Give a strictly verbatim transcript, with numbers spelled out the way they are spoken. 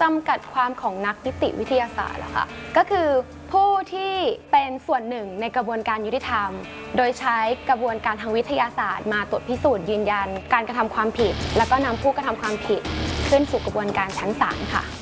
จำกัดความของนักนิติวิทยาศาสตร์ล่ะค่ะก็คือผู้ที่เป็นส่วนหนึ่งในกระบวนการยุติธรรมโดยใช้กระบวนการทางวิทยาศาสตร์มาตรวจพิสูจน์ยืนยันการกระทำความผิดแล้วก็นำผู้กระทำความผิดขึ้นสู่กระบวนการชั้นศาลค่ะ